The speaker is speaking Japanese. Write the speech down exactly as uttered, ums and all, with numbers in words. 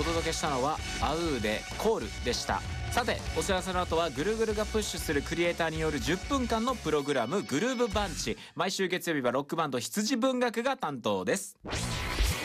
お届けしたのはアウーでコールでした。さてお知らせの後はぐるぐるがプッシュするクリエイターによるじゅっぷんかんのプログラムグルーブバンチ。毎週月曜日はロックバンド羊文学が担当です。